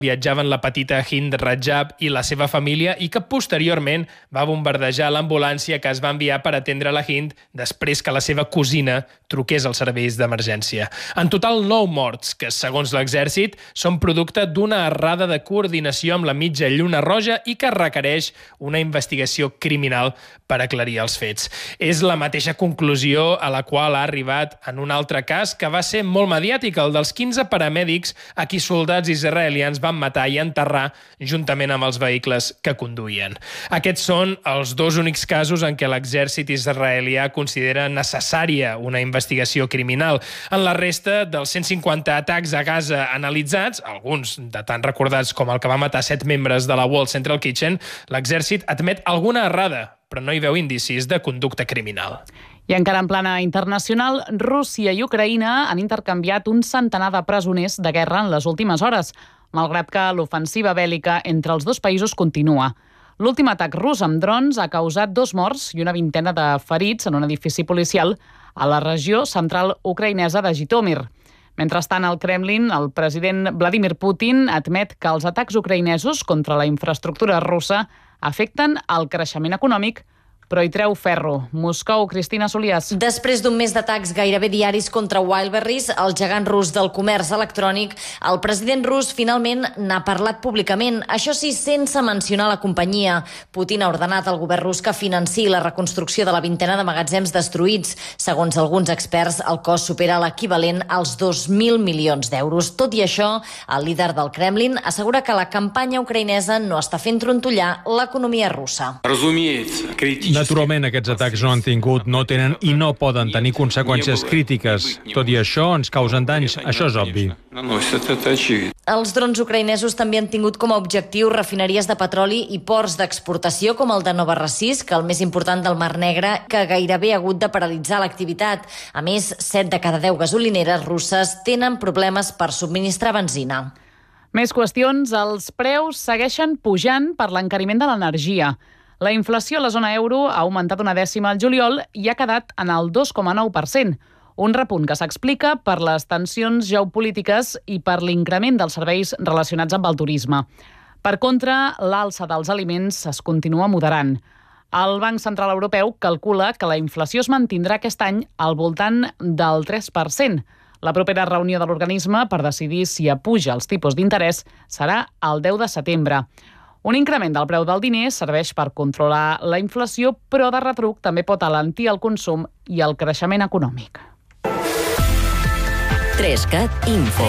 viatjaven la petita Hind Rajab i la seva família i que posteriorment va bombardejar l'ambulància que es va enviar per atendre la Hind després que la seva cosina truqués als serveis d'emergència. En total, 9 morts, que segons l'exèrcit són producte d'una errada de coordinació amb la mitja lluna roja i que requereix una investigació criminal per aclarir els fets. És la mateixa conclusió a la qual ha arribat en un altre cas que va ser molt mediàtic, el dels 15 paramèdics a qui soldats israelians van matar i enterrar juntament amb els vehicles que conduïen. Aquests són els 2 únics casos en què l'exèrcit israelià considera necessària una investigació criminal. En la resta dels 150 atacs a Gaza analitzats, alguns de tan recordats com el que va matar 7 membres de la World Central Kitchen, l'exèrcit admet alguna errada, però no hi veu indicis de conducta criminal. I encara en plana internacional, Rússia i Ucraïna han intercanviat un centenar de presoners de guerra en les últimes hores, malgrat que l'ofensiva bèl·lica entre els 2 països continua. L'últim atac rus amb drons ha causat 2 morts i una vintena de ferits en un edifici policial a la regió central ucraïnesa de Jitomir. Mentrestant, al Kremlin, el president Vladimir Putin admet que els atacs ucraïnesos contra la infraestructura russa afecten el creixement econòmic, però hi treu ferro. Moscou, Cristina Soliàs. Després d'un mes d'atacs gairebé diaris contra Wildberries, el gegant rus del comerç electrònic, el president rus finalment n'ha parlat públicament, això sí, sense mencionar la companyia. Putin ha ordenat al govern rus que financiï la reconstrucció de la vintena de magatzems destruïts. Segons alguns experts, el cost supera l'equivalent als 2.000 milions d'euros. Tot i això, el líder del Kremlin assegura que la campanya ucraïnesa no està fent trontollar l'economia russa. Naturalment, aquests atacs no han tingut, no tenen i no poden tenir conseqüències crítiques. Tot i això, ens causen danys. Això és obvi. Els drons ucraïnesos també han tingut com a objectiu refineries de petroli i ports d'exportació com el de Novorossiysk, el més important del Mar Negre, que gairebé ha hagut de paralitzar l'activitat. A més, 7 de cada 10 gasolineres russes tenen problemes per subministrar benzina. Més qüestions. Els preus segueixen pujant per l'encariment de l'energia. La inflació a la zona euro ha augmentat una dècima al juliol i ha quedat en el 2,9%, un repunt que s'explica per les tensions geopolítiques i per l'increment dels serveis relacionats amb el turisme. Per contra, l'alça dels aliments es continua moderant. El Banc Central Europeu calcula que la inflació es mantindrà aquest any al voltant del 3%. La propera reunió de l'organisme per decidir si apuja els tipus d'interès serà el 10 de setembre. Un increment del preu del diner serveix per controlar la inflació, però de retruc també pot alentir el consum i el creixement econòmic. 3CAT Info.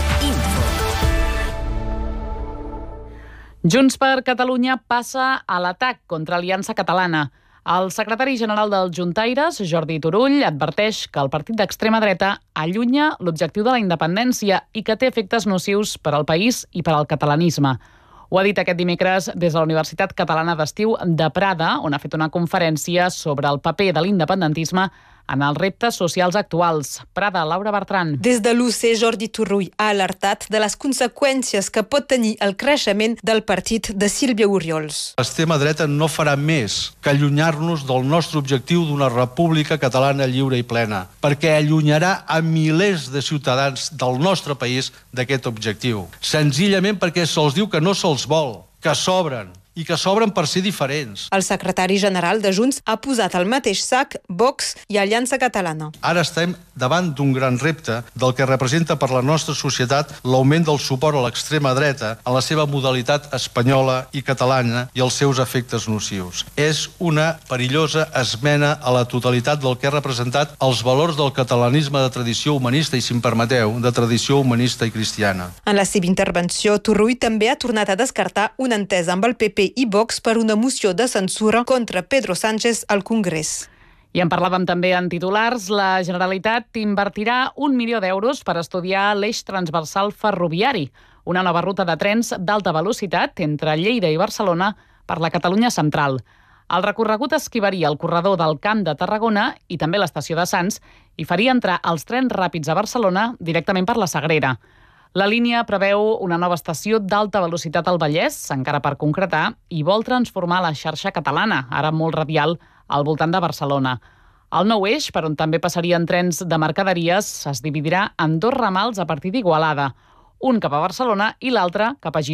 Junts per Catalunya passa a l'atac contra Aliança Catalana. El secretari general dels Juntaires, Jordi Turull, adverteix que el partit d'extrema dreta allunya l'objectiu de la independència i que té efectes nocius per al país i per al catalanisme. Ho ha dit aquest dimecres des de la Universitat Catalana d'Estiu de Prada, on ha fet una conferència sobre el paper de l'independentisme en els reptes socials actuals. Prada, Laura Bertran. Des de l'UC, Jordi Turull ha alertat de les conseqüències que pot tenir el creixement del partit de Sílvia Oriols. L'extrema dreta no farà més que allunyar-nos del nostre objectiu d'una república catalana lliure i plena, perquè allunyarà a milers de ciutadans del nostre país d'aquest objectiu. Senzillament perquè se'ls diu que no se'ls vol, que sobren, i que s'obren per ser diferents. El secretari general de Junts ha posat al mateix sac Vox i Aliança Catalana. Ara estem davant d'un gran repte del que representa per la nostra societat l'augment del suport a l'extrema dreta en la seva modalitat espanyola i catalana i els seus efectes nocius. És una perillosa esmena a la totalitat del que ha representat els valors del catalanisme de tradició humanista i, si em permeteu, de tradició humanista i cristiana. En la seva intervenció, Turull també ha tornat a descartar una entesa amb el PP i Vox per una moció de censura contra Pedro Sánchez al Congrés. I en parlàvem també en titulars. La Generalitat invertirà 1 milió d'euros per estudiar l'eix transversal ferroviari, una nova ruta de trens d'alta velocitat entre Lleida i Barcelona per la Catalunya central. El recorregut esquivaria el corredor del Camp de Tarragona i també l'estació de Sants i faria entrar els trens ràpids a Barcelona directament per la Sagrera. La línia preveu una nova estació d'alta velocitat al Vallès, encara per concretar, i vol transformar la xarxa catalana, ara molt radial, al voltant de Barcelona. El nou eix, per on també passarien trens de mercaderies, es dividirà en 2 ramals a partir d'Igualada. un cap a Barcelona i l'altre cap a Girona.